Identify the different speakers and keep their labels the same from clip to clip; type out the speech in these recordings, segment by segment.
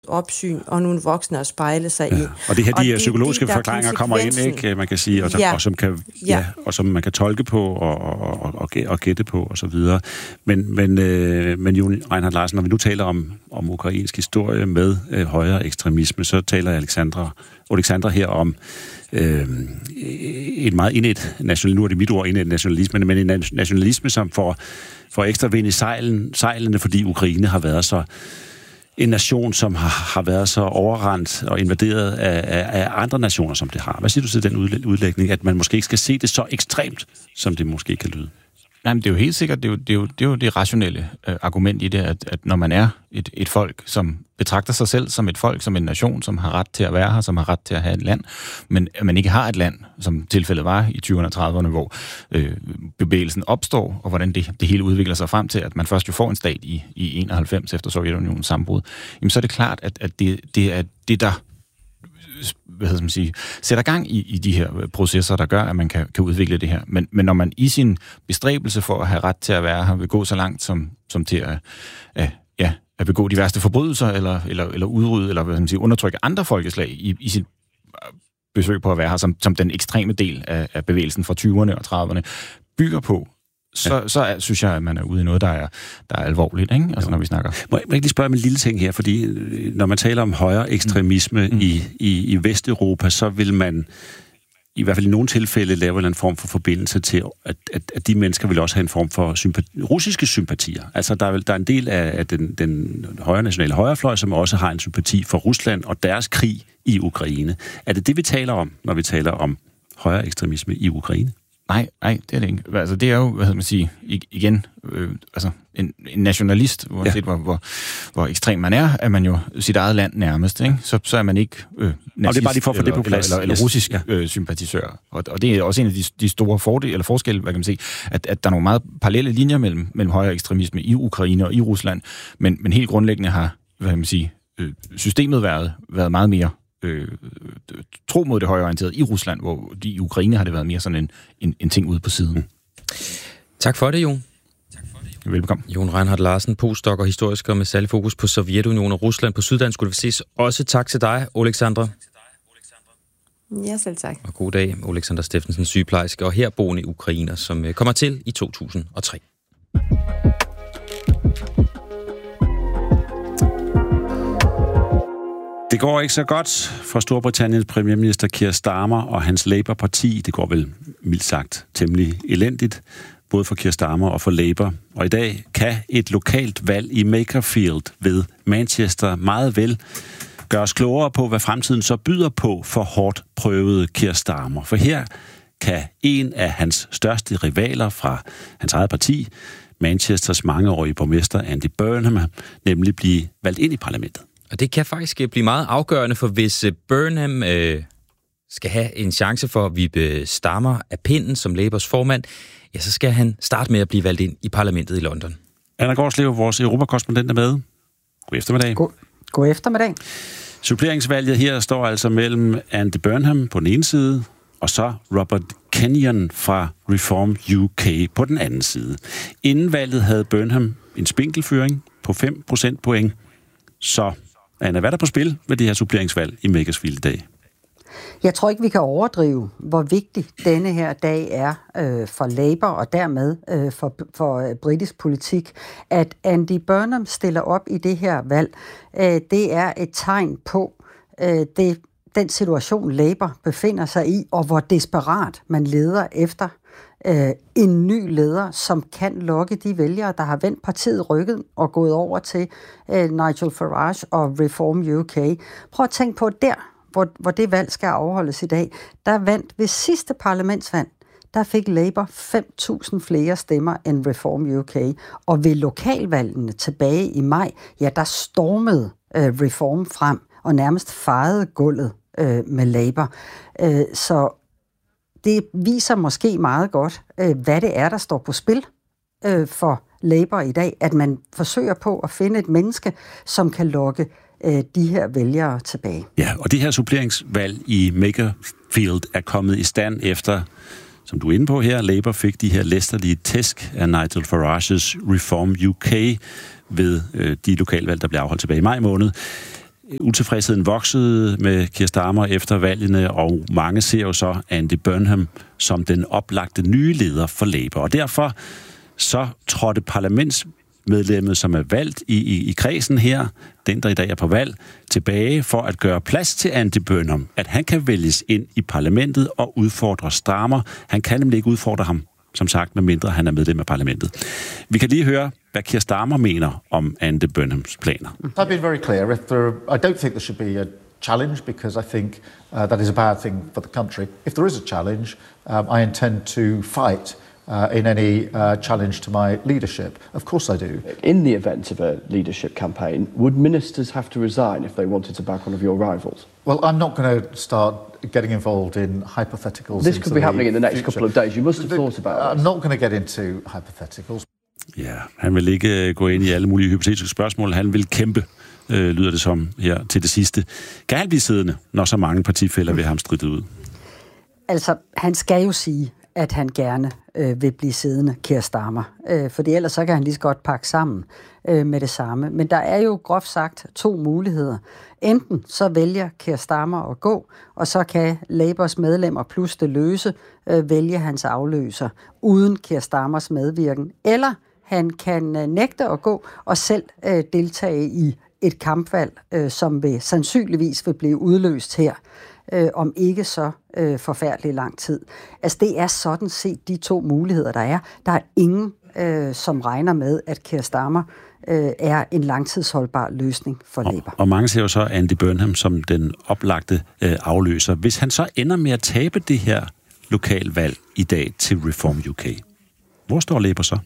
Speaker 1: opsyn og nogle voksne at spejle sig i.
Speaker 2: Og det her, de psykologiske forklaringer kommer ind, ikke? Man kan sige, og som man kan tolke på og gætte på og så videre. Men Jon Reinhardt Larsen, når vi nu taler om ukrainsk historie med højere ekstremisme, så taler Alexandra her om et meget indet nationalisme, nu er det mit ord, indet nationalisme, men en nationalisme, som får ekstra vind i sejlene, fordi Ukraine har været så en nation, som har været så overrendt og invaderet af andre nationer, som det har. Hvad siger du til den udlægning, at man måske ikke skal se det så ekstremt, som det måske kan lyde?
Speaker 3: Nej, men det er jo helt sikkert, det er jo det rationelle argument i det, at når man er et folk, som betragter sig selv som et folk, som en nation, som har ret til at være her, som har ret til at have et land, men at man ikke har et land, som tilfældet var i 20'erne og 30'erne, hvor bevægelsen opstår, og hvordan det hele udvikler sig frem til, at man først jo får en stat i 91 efter Sovjetunionens sammenbrud, jamen så er det klart, at det er det, der sætter gang i de her processer, der gør, at man kan udvikle det her. Men når man i sin bestræbelse for at have ret til at være her, vil gå så langt som til at begå de værste forbrydelser, eller udrydde, eller undertrykke andre folkeslag i sit besøg på at være her, som den ekstreme del af bevægelsen fra 20'erne og 30'erne bygger på, så synes jeg, at man er ude i noget, der er alvorligt, ikke? Altså, når vi snakker.
Speaker 2: Må jeg ikke lige spørge om en lille ting her, fordi når man taler om højere ekstremisme i Vesteuropa, så vil man i hvert fald i nogle tilfælde lave en eller anden form for forbindelse til, at de mennesker vil også have en form for russiske sympatier. Altså, der er en del af den højre nationale højrefløj, som også har en sympati for Rusland og deres krig i Ukraine. Er det, vi taler om, når vi taler om højere ekstremisme i Ukraine?
Speaker 3: Nej, det er det ikke. Altså, det er jo, igen, en nationalist, uanset hvor ekstrem man er man jo sit eget land nærmest, ikke? Så er man ikke nazist,
Speaker 2: det er bare lige for at få det på plads.
Speaker 3: Eller russisk sympatisør. Og det er også en af de store forskelle, hvad kan man sige, at der er nogle meget parallelle linjer mellem højere ekstremisme i Ukraine og i Rusland, men helt grundlæggende har, hvad kan man sige, systemet været meget mere tro mod det højreorienterede i Rusland, hvor i Ukraine har det været mere sådan en ting ude på siden.
Speaker 4: Tak for det, Jon.
Speaker 3: Velbekomme.
Speaker 4: Jon Reinhardt Larsen, postdoc og historiker med særlig fokus på Sovjetunionen og Rusland på Syddansk Universitet. Også tak til dig, Alexandra.
Speaker 1: Ja, selv tak.
Speaker 4: Og god dag, Alexander Steffensen, sygeplejerske og herboende ukrainer, som kommer til i 2003.
Speaker 2: Det går ikke så godt for Storbritanniens premierminister Keir Starmer og hans Labour-parti. Det går vel mildt sagt temmelig elendigt, både for Keir Starmer og for Labour. Og i dag kan et lokalt valg i Makerfield ved Manchester meget vel gøre os klogere på, hvad fremtiden så byder på for hårdt prøvede Keir Starmer. For her kan en af hans største rivaler fra hans eget parti, Manchesters mangeårige borgmester Andy Burnham, nemlig blive valgt ind i parlamentet.
Speaker 4: Og det kan faktisk blive meget afgørende, for hvis Burnham skal have en chance for at vippe Starmer af pinden som Labours formand, ja, så skal han starte med at blive valgt ind i parlamentet i London.
Speaker 2: Anna Gårdslev, vores europakorrespondent, er med. God eftermiddag.
Speaker 5: God eftermiddag.
Speaker 2: Suppleringsvalget her står altså mellem Andy Burnham på den ene side, og så Robert Kenyon fra Reform UK på den anden side. Inden valget havde Burnham en spinkelføring på 5 procentpoint. Så Anna, hvad er der på spil med det her suppleringsvalg i Makersfield i dag?
Speaker 5: Jeg tror ikke, vi kan overdrive, hvor vigtig denne her dag er for Labour og dermed for britisk politik. At Andy Burnham stiller op i det her valg, det er et tegn på den situation, Labour befinder sig i, og hvor desperat man leder efter en ny leder, som kan lokke de vælgere, der har vendt partiet ryggen og gået over til Nigel Farage og Reform UK. Prøv at tænke på der, hvor det valg skal afholdes i dag. Der vandt ved sidste parlamentsvalg, der fik Labour 5.000 flere stemmer end Reform UK. Og ved lokalvalgene tilbage i maj, ja, der stormede Reform frem og nærmest fejede gulvet med Labour. Så det viser måske meget godt, hvad det er, der står på spil for Labour i dag, at man forsøger på at finde et menneske, som kan lokke de her vælgere tilbage.
Speaker 2: Ja, og det her suppleringsvalg i Makerfield er kommet i stand efter, som du er inde på her, Labour fik de her læsterlige tæsk af Nigel Farages Reform UK ved de lokalvalg, der blev afholdt tilbage i maj måned. Utilfredsheden voksede med Keir Starmer efter valgene, og mange ser jo så Andy Burnham som den oplagte nye leder for Labour. Og derfor så trådte parlamentsmedlemmet, som er valgt i kredsen her, den der i dag er på valg, tilbage for at gøre plads til Andy Burnham, at han kan vælges ind i parlamentet og udfordre Starmer. Han kan nemlig ikke udfordre ham, som sagt, medmindre han er medlem af parlamentet. Vi kan lige høre, hvad Keir Starmer mener om Andy Burnhams planer.
Speaker 6: I've been very clear. I don't think there should be a challenge because I think that is a bad thing for the country. If there is a challenge, I intend to fight in any challenge to my leadership. Of course I do.
Speaker 7: In the event of a leadership campaign, would ministers have to resign if they wanted to back one of your rivals?
Speaker 6: Well, I'm not going to start getting involved in hypotheticals.
Speaker 7: This could be happening in the next couple of days. You must have thought about it.
Speaker 6: I'm not going to get into hypotheticals.
Speaker 2: Ja, han vil ikke gå ind i alle mulige hypotetiske spørgsmål. Han vil kæmpe, lyder det som her til det sidste. Kan han blive siddende, når så mange partifæller vil ham stridt ud?
Speaker 5: Altså, han skal jo sige, at han gerne vil blive siddende, Keir Starmer. Fordi ellers så kan han lige så godt pakke sammen med det samme. Men der er jo groft sagt 2 muligheder. Enten så vælger Keir Starmer at gå, og så kan Labours medlemmer plus det løse vælge hans afløser uden Keir Starmers medvirken. Eller han kan nægte at gå og selv deltage i et kampvalg, som sandsynligvis vil blive udløst her om ikke så forfærdelig lang tid. Altså det er sådan set de 2 muligheder, der er. Der er ingen, som regner med, at Keir Starmer er en langtidsholdbar løsning for Labour.
Speaker 2: Og mange ser jo så Andy Burnham som den oplagte afløser. Hvis han så ender med at tabe det her lokalvalg i dag til Reform UK, hvor står Labour så?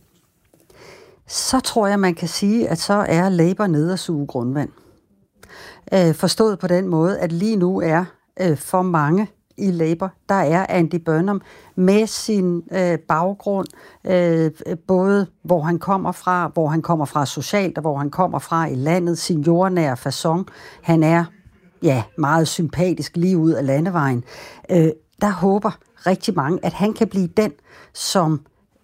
Speaker 5: Så tror jeg, man kan sige, at så er Labour nede at suge grundvand. Forstået på den måde, at lige nu er for mange i Labour, der er Andy Burnham med sin baggrund, både hvor han kommer fra socialt, og hvor han kommer fra i landet, sin jordnære facon. Han er meget sympatisk lige ud af landevejen. Der håber rigtig mange, at han kan blive den, som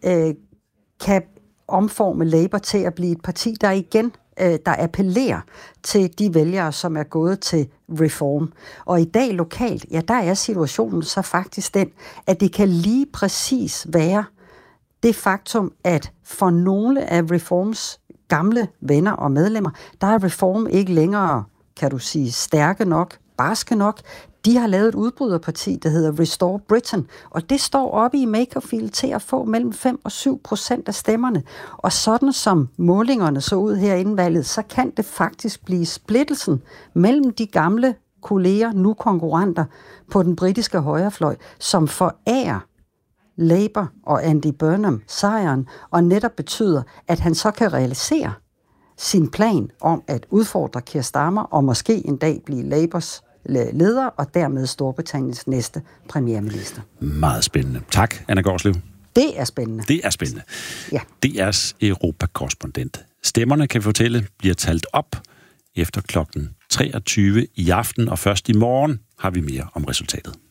Speaker 5: kan omforme Labour til at blive et parti, der igen der appellerer til de vælgere, som er gået til Reform. Og i dag lokalt, der er situationen så faktisk den, at det kan lige præcis være det faktum, at for nogle af Reforms gamle venner og medlemmer, der er Reform ikke længere, kan du sige, stærke nok, barske nok. De har lavet et udbryderparti, der hedder Restore Britain, og det står oppe i Makerfield til at få mellem 5% og 7% af stemmerne. Og sådan som målingerne så ud her inden valget, så kan det faktisk blive splittelsen mellem de gamle kolleger, nu konkurrenter, på den britiske højrefløj, som forærer Labour og Andy Burnham sejren, og netop betyder, at han så kan realisere sin plan om at udfordre Keir Starmer, og måske en dag blive Labours leder, og dermed Storbritanniens næste premierminister.
Speaker 2: Meget spændende. Tak, Anna Gårdslev.
Speaker 5: Det er spændende.
Speaker 2: Det er spændende.
Speaker 5: Ja.
Speaker 2: DR's Europakorrespondent. Stemmerne, kan vi fortælle, bliver talt op efter klokken 23 i aften, og først i morgen har vi mere om resultatet.